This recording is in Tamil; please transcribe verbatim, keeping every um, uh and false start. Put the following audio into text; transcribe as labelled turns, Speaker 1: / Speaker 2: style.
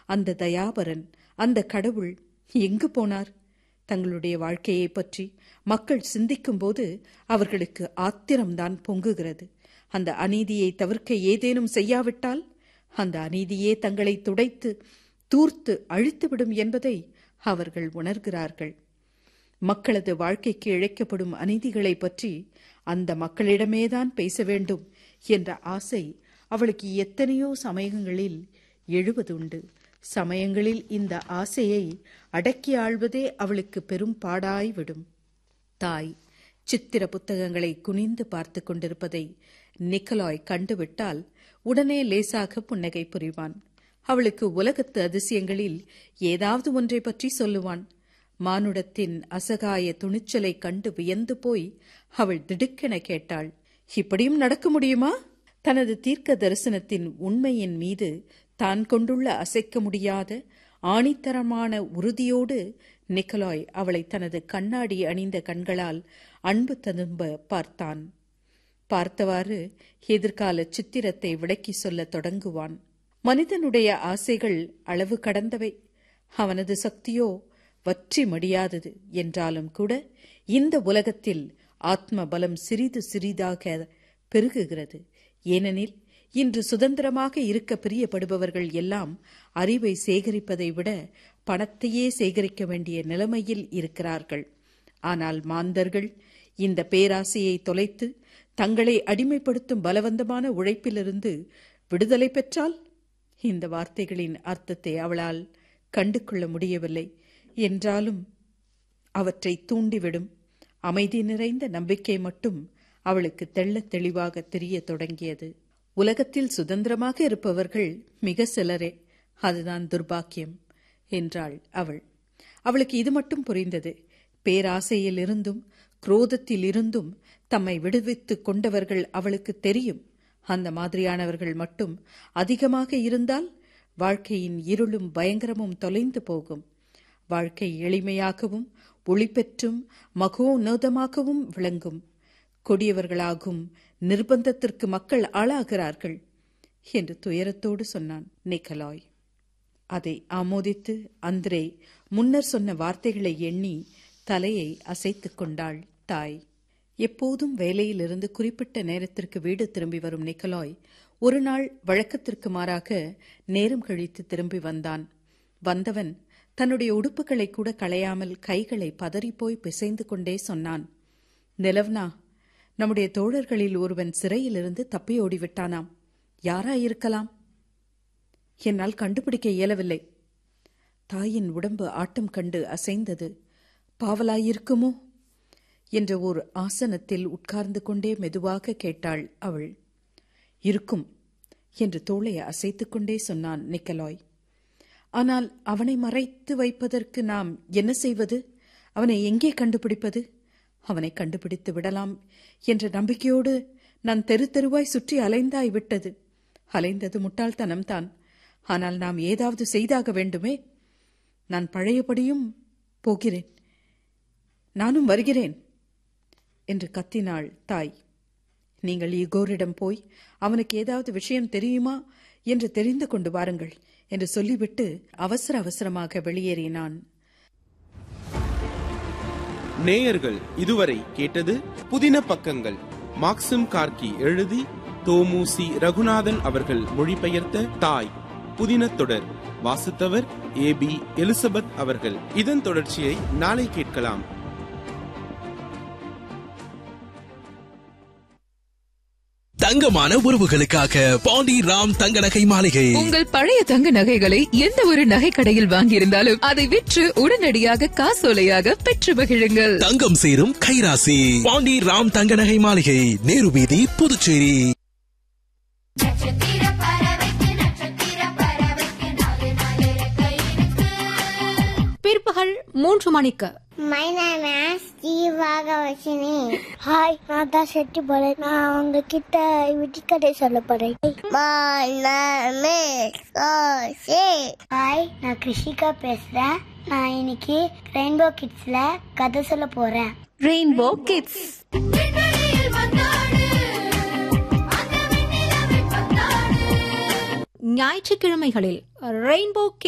Speaker 1: அந்த தயாபரன், அந்த கடவுள் எங்கு போனார்? தங்களுடைய வாழ்க்கையை பற்றி மக்கள் சிந்திக்கும் போது அவர்களுக்கு ஆத்திரம்தான் பொங்குகிறது. அந்த அநீதியை தவிர்க்க ஏதேனும் செய்யாவிட்டால் அந்த அநீதியே தங்களை துடைத்து தூர்த்து அழித்துவிடும் என்பதை அவர்கள் உணர்கிறார்கள். மக்களது வாழ்க்கைக்கு இழைக்கப்படும் அநீதிகளை பற்றி அந்த மக்களிடமேதான் பேச வேண்டும் என்ற ஆசை அவளுக்கு எத்தனையோ சமயங்களில் எழுவதுண்டு. சமயங்களில் இந்த ஆசையை அடக்கி ஆள்வதே அவளுக்கு பெரும் பாடாய்விடும். தாய் சித்திர புத்தகங்களை குனிந்து பார்த்து கொண்டிருப்பதை நிக்கலாய் கண்டுவிட்டால் உடனே லேசாக புன்னகை புரிவான். அவளுக்கு உலகத்து அதிசயங்களில் ஏதாவது ஒன்றை பற்றி சொல்லுவான். மானுடத்தின் அசகாய துணிச்சலை கண்டு வியந்து போய் அவள் திடுக்கென கேட்டாள், இப்படியும் நடக்க முடியுமா? தனது தீர்க்க தரிசனத்தின் உண்மையின் மீது தான் கொண்டுள்ள அசைக்க முடியாத ஆணித்தரமான உறுதியோடு நிக்கலாய் அவளை தனது கண்ணாடி அணிந்த கண்களால் அன்பு ததும்ப பார்த்தான். பார்த்தவாறு எதிர்கால சித்திரத்தை விளக்கி சொல்ல தொடங்குவான். மனிதனுடைய ஆசைகள் அளவு கடந்தவை, அவனது சக்தியோ வற்றி மடியாதது. என்றாலும் கூட இந்த உலகத்தில் ஆத்ம பலம் சிறிது சிறிதாக பெருகுகிறது. ஏனெனில் இன்று சுதந்திரமாக இருக்க பிரியப்படுபவர்கள் எல்லாம் அறிவை சேகரிப்பதை விட பணத்தையே சேகரிக்க வேண்டிய நிலைமையில் இருக்கிறார்கள். ஆனால் மாந்தர்கள் இந்த பேராசையை தொலைத்து தங்களை அடிமைப்படுத்தும் பலவந்தமான உழைப்பிலிருந்து விடுதலை பெற்றால்? இந்த வார்த்தைகளின் அர்த்தத்தை அவளால் கண்டு கொள்ள முடியவில்லை. என்றாலும் அவற்றை தூண்டிவிடும் அமைதி நிறைந்த நம்பிக்கை மட்டும் அவளுக்கு தெள்ளத் தெளிவாக தெரிய தொடங்கியது. உலகத்தில் சுதந்திரமாக இருப்பவர்கள் மிக சிலரே, அதுதான் துர்பாக்கியம் என்றாள் அவள். அவளுக்கு இது மட்டும் புரிந்தது. பேராசையில் இருந்தும் குரோதத்தில் இருந்தும் தம்மை விடுவித்துக் கொண்டவர்கள் அவளுக்கு தெரியும். அந்த மாதிரியானவர்கள் மட்டும் அதிகமாக இருந்தால் வாழ்க்கையின் இருளும் பயங்கரமும் தொலைந்து போகும். வாழ்க்கை எளிமையாகவும் ஒளிபெற்றும் மகோன்னதமாகவும் விளங்கும். கொடியவர்களாகும் நிர்பந்தத்திற்கு மக்கள் ஆளாகிறார்கள் என்று துயரத்தோடு சொன்னான் நிக்கலாய். அதை ஆமோதித்து அந்திரே முன்னர் சொன்ன வார்த்தைகளை எண்ணி தலையை அசைத்துக் கொண்டாள் தாய். எப்போதும் வேலையிலிருந்து குறிப்பிட்ட நேரத்திற்கு வீடு திரும்பி வரும் நிக்கலாய் ஒரு நாள் வழக்கத்திற்கு மாறாக நேரம் கழித்து திரும்பி வந்தான். வந்தவன் தன்னுடைய உடுப்புகளை கூட களையாமல் கைகளை பதறிப்போய் பிசைந்து கொண்டே சொன்னான், நிலவ்னா, நம்முடைய தோழர்களில் ஒருவன் சிறையிலிருந்து தப்பி ஓடிவிட்டானாம். யாராயிருக்கலாம்? என்னால் கண்டுபிடிக்க இயலவில்லை. தாயின் உடம்பு ஆட்டம் கண்டு அசைந்தது. பாவலாயிருக்குமோ என்ற ஒரு ஆசனத்தில் உட்கார்ந்து கொண்டே மெதுவாக கேட்டாள் அவள். இருக்கும் என்று தோளை அசைத்துக் கொண்டே சொன்னான் நிக்கலாய். ஆனால் அவனை மறைத்து வைப்பதற்கு நாம் என்ன செய்வது? அவனை எங்கே கண்டுபிடிப்பது? அவனை கண்டுபிடித்து விடலாம் என்ற நம்பிக்கையோடு நான் தெரு தெருவாய் சுற்றி அலைந்தாய் விட்டது. அலைந்தது முட்டாள்தனம்தான். ஆனால் நாம் ஏதாவது செய்தாக வேண்டுமே. நான் பழையபடியும் போகிறேன், நானும் வருகிறேன் என்று கத்தினாள் தாய். நீங்கள் இகோரிடம் போய் அவனுக்கு ஏதாவது விஷயம் தெரியுமா என்று தெரிந்து கொண்டு வாருங்கள் என்று சொல்லிவிட்டு அவசர அவசரமாக வெளியேறினான்.
Speaker 2: நேயர்கள் இதுவரை கேட்டது புதின பக்கங்கள். மாக்சிம் கார்கி எழுதி தோமுசி ரகுநாதன் அவர்கள் மொழிபெயர்த்த தாய் புதின தொடர். வாசித்தவர் ஏ பி எலிசபெத் அவர்கள். இதன் தொடர்ச்சியை நாளை கேட்கலாம்.
Speaker 3: தங்கமான உறவுகளுக்காக பாண்டி ராம் தங்க நகை மாளிகை.
Speaker 4: உங்கள் பழைய தங்க நகைகளை எந்த ஒரு நகை கடையில் வாங்கியிருந்தாலும் அதை விற்று உடனடியாக காசோலையாக பெற்று மகிழுங்கள்.
Speaker 3: தங்கம் சேரும் கைராசி பாண்டி ராம் தங்க நகை மாளிகை, நேரு வீதி, புதுச்சேரி.
Speaker 5: பிற்பகல் மூன்று மணிக்கு
Speaker 6: My name is ஜீவாகவசினி. ஹாய், நான் தான் செட்டு போறேன். நான் உங்ககிட்ட விட்டிக்கதை சொல்ல போறேன். My name is Kosi. Hi, நான் கிருஷிகா பேசுறேன். நான் இன்னைக்கு ரெயின்போ கிட்ஸ்ல கதை சொல்ல போறேன்.
Speaker 5: Rainbow kids. ஞாயிற்றுக்கிழமைகளில் ரெயின்போ